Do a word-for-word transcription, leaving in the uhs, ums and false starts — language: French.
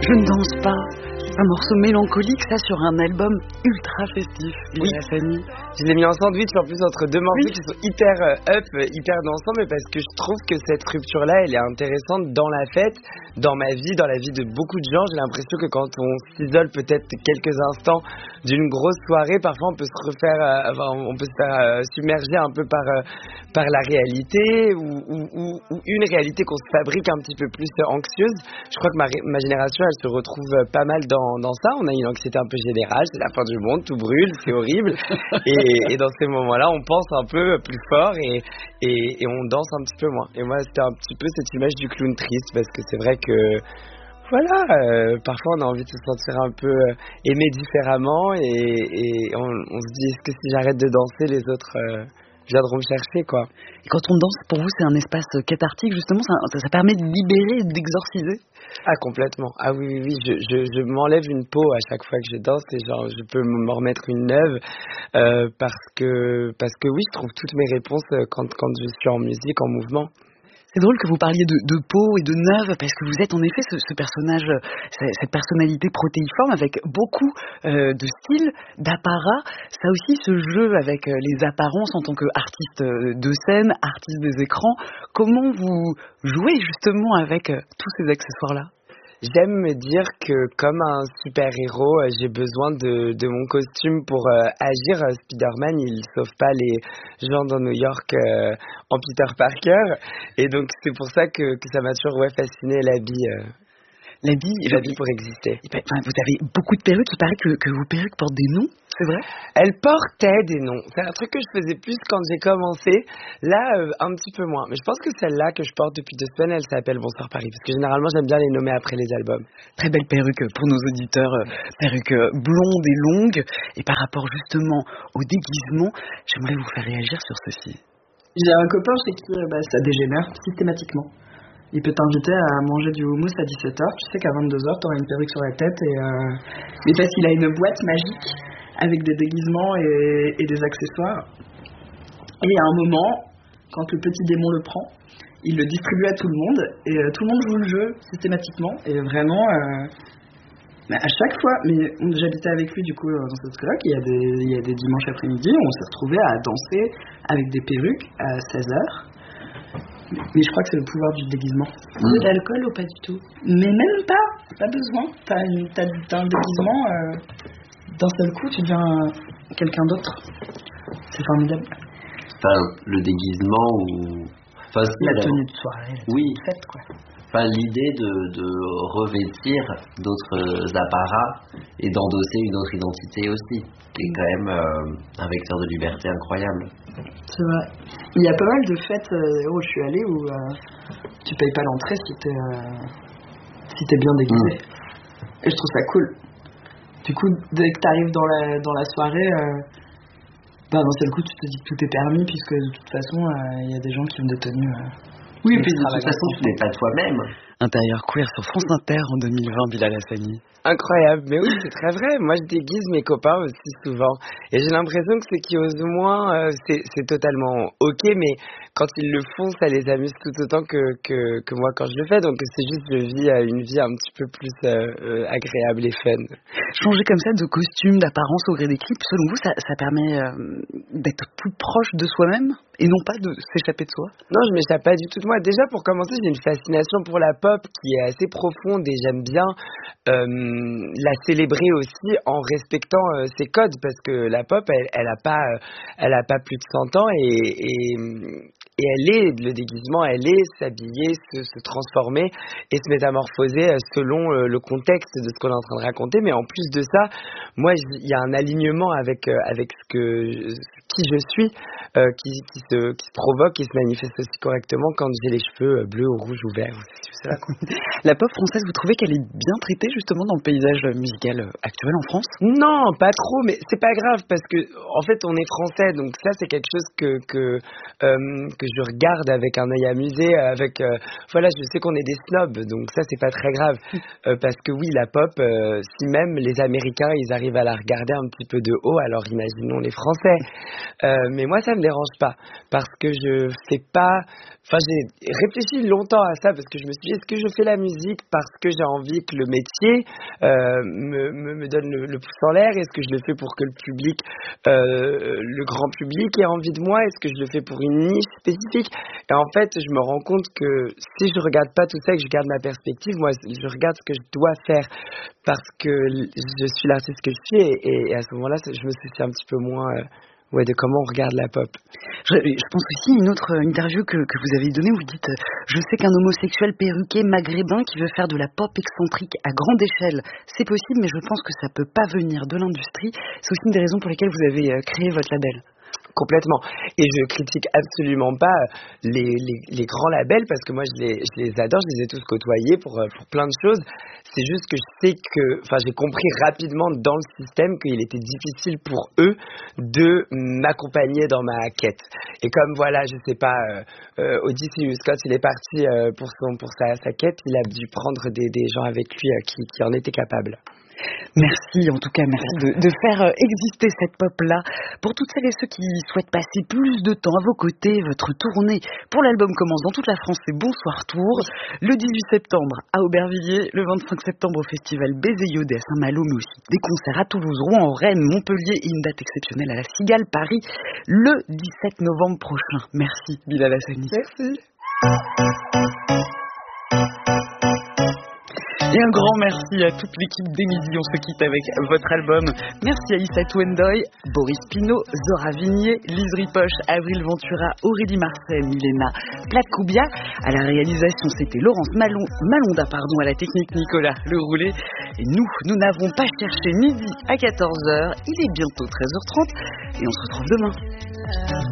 Je ne danse pas. Un morceau mélancolique, ça, sur un album ultra festif. Oui, je l'ai mis en sandwich en plus entre deux morceaux oui. qui sont hyper up, hyper dansants, mais parce que je trouve que cette rupture-là, elle est intéressante dans la fête, dans ma vie, dans la vie de beaucoup de gens. J'ai l'impression que quand on s'isole peut-être quelques instants d'une grosse soirée, parfois on peut se refaire, euh, enfin, on peut se faire euh, submerger un peu par, euh, par la réalité ou, ou, ou, ou une réalité qu'on se fabrique un petit peu plus anxieuse. Je crois que ma, ma génération, elle se retrouve pas mal dans dans ça. On a une anxiété un peu générale, c'est la fin du monde, tout brûle, c'est horrible. et, et dans ces moments-là, on pense un peu plus fort et, et, et on danse un petit peu moins. Et moi, c'était un petit peu cette image du clown triste, parce que c'est vrai que voilà, euh, parfois on a envie de se sentir un peu euh, aimé différemment et, et on, on se dit, est-ce que si j'arrête de danser, les autres euh, viendront me chercher, quoi. Et quand on danse, pour vous, c'est un espace cathartique, justement, ça, ça permet de libérer, d'exorciser? Ah, complètement. Ah oui, oui, oui, je, je, je m'enlève une peau à chaque fois que je danse et genre, je peux m'en remettre une neuve euh, parce que, parce que oui, je trouve toutes mes réponses quand, quand je suis en musique, en mouvement. C'est drôle que vous parliez de, de peau et de neuve, parce que vous êtes en effet ce, ce personnage, cette personnalité protéiforme avec beaucoup euh, de style, d'apparat. Ça aussi, ce jeu avec les apparences en tant qu'artiste de scène, artiste des écrans. Comment vous jouez justement avec euh, tous ces accessoires-là? J'aime me dire que comme un super-héros, j'ai besoin de, de mon costume pour euh, agir. Spider-Man, il sauve pas les gens dans New York euh, en Peter Parker. Et donc c'est pour ça que, que ça m'a toujours ouais, fasciné l'habit. Euh, l'habit, l'habit pour exister. Ben, vous avez beaucoup de perruques, il paraît que, que vos perruques portent des noms, c'est vrai? Elles portaient des noms. C'est un truc que je faisais plus quand j'ai commencé. Là, euh, un petit peu moins. Mais je pense que celle-là que je porte depuis deux semaines, elle s'appelle Bonsoir Paris. Parce que généralement, j'aime bien les nommer après les albums. Très belle perruque pour nos auditeurs. Euh, perruque blonde et longue. Et par rapport justement au déguisement, j'aimerais vous faire réagir sur ceci. J'ai un copain chez qui euh, bah, ça dégénère systématiquement. Il peut t'inviter à manger du houmous à dix-sept heures. Tu sais qu'à vingt-deux heures, t'auras une perruque sur la tête. Et, euh... Mais parce qu'il a une boîte magique avec des déguisements et, et des accessoires. Et à un moment, quand le petit démon le prend, il le distribue à tout le monde. Et euh, tout le monde joue le jeu systématiquement. Et vraiment, euh... mais à chaque fois... Mais j'habitais avec lui du coup dans cette coloc. Il y a des, il y a des dimanches après-midi, on s'est retrouvés à danser avec des perruques à seize heures. Mais je crois que c'est le pouvoir du déguisement. Mmh. De l'alcool ou pas du tout? Mais même pas, pas besoin. T'as, une, t'as, t'as un déguisement, euh, d'un seul coup, tu deviens quelqu'un d'autre. C'est formidable. Enfin, le déguisement ou... Enfin, la tenue de soirée, la tenue oui. de fête, quoi. Enfin, l'idée de, de revêtir d'autres apparats et d'endosser une autre identité aussi, qui est quand même euh, un vecteur de liberté incroyable. C'est vrai. Il y a pas mal de fêtes euh, où je suis allée où euh, tu payes pas l'entrée si t'es, euh, si t'es bien déguisé. Mmh. Et je trouve ça cool. Du coup, dès que t'arrives dans la, dans la soirée, euh, bah, d'un seul coup, tu te dis que tout est permis, puisque de toute façon, il euh, y a des gens qui ont des tenues. Euh, oui, et puis de toute façon, tu n'es pas toi-même. Intérieur queer sur France Inter en deux mille vingt, Bilal Hassani. Incroyable, mais oui, c'est très vrai. Moi, je déguise mes copains aussi souvent. Et j'ai l'impression que ceux qui osent moins, euh, c'est, c'est totalement ok, mais quand ils le font, ça les amuse tout autant que, que, que moi quand je le fais. Donc c'est juste, je vis euh, une vie un petit peu plus euh, euh, agréable et fun. Changer comme ça de costume, d'apparence au gré des clips, selon vous, ça, ça permet euh, d'être plus proche de soi-même et non pas de s'échapper de soi? Non, je m'échappe pas du tout de moi. Déjà, pour commencer, j'ai une fascination pour la pop qui est assez profonde et j'aime bien euh, la célébrer aussi en respectant euh, ses codes, parce que la pop, elle, elle a pas, euh, elle a pas plus de cent ans et, et, et elle est, le déguisement, elle est s'habiller, se, se transformer et se métamorphoser selon euh, le contexte de ce qu'on est en train de raconter. Mais en plus de ça, moi, il y a un alignement avec euh, avec ce que qui je suis, euh, qui, qui, se, qui se provoque et se manifeste aussi correctement quand j'ai les cheveux bleus ou rouges ou verts. C'est ça, quoi. La pop française, vous trouvez qu'elle est bien traitée justement dans le paysage musical actuel en France? Non, pas trop, mais c'est pas grave parce que en fait on est français, donc ça c'est quelque chose que que euh, que je regarde avec un œil amusé, avec euh, voilà, je sais qu'on est des snobs, donc ça c'est pas très grave euh, parce que oui, la pop, euh, si même les Américains ils arrivent à la regarder un petit peu de haut, alors imaginons les Français. Euh, mais moi, ça me dérange pas parce que je fais pas. Enfin, j'ai réfléchi longtemps à ça parce que je me suis dit, est-ce que je fais la musique parce que j'ai envie que le métier euh, me, me, me donne le, le pouce en l'air? Est-ce que je le fais pour que le public, euh, le grand public ait envie de moi? Est-ce que je le fais pour une niche spécifique? Et en fait, je me rends compte que si je regarde pas tout ça et que je garde ma perspective, moi, je regarde ce que je dois faire parce que je suis l'artiste que je suis et, et à ce moment-là, je me soucie un petit peu moins... Euh, Ouais, de comment on regarde la pop. Je, je pense aussi à une autre interview que, que vous avez donnée où vous dites euh, « Je sais qu'un homosexuel perruqué maghrébin qui veut faire de la pop excentrique à grande échelle, c'est possible, mais je pense que ça peut pas venir de l'industrie. » C'est aussi une des raisons pour lesquelles vous avez euh, créé votre label. Complètement. Et je critique absolument pas les, les, les grands labels parce que moi je les, je les adore, je les ai tous côtoyés pour, pour plein de choses. C'est juste que je sais que, enfin j'ai compris rapidement dans le système qu'il était difficile pour eux de m'accompagner dans ma quête. Et comme voilà, je sais pas, euh, euh, Odyssey Scott, il est parti euh, pour, son, pour sa, sa quête, il a dû prendre des, des gens avec lui euh, qui, qui en étaient capables. Merci, en tout cas, merci de, de faire exister cette pop-là. Pour toutes celles et ceux qui souhaitent passer plus de temps à vos côtés, votre tournée pour l'album commence dans toute la France, c'est Bonsoir Tour. Le dix-huit septembre à Aubervilliers, le vingt-cinq septembre au festival Bézéiodé à Saint-Malo, mais aussi des concerts à Toulouse, Rouen, Rennes, Montpellier et une date exceptionnelle à la Cigale, Paris, le dix-sept novembre prochain. Merci, Bilal Hassani. Merci. Et un grand merci à toute l'équipe d'Émilie. On se quitte avec votre album. Merci à Issa Touendoy, Boris Pinault, Zora Vignier, Lise Ripoche, Avril Ventura, Aurélie Marseille, Milena Platkoubia. À la réalisation, c'était Laurence Malon, Malonda, pardon, à la technique Nicolas Leroulet. Et nous, nous n'avons pas cherché midi à quatorze heures. Il est bientôt treize heures trente et on se retrouve demain.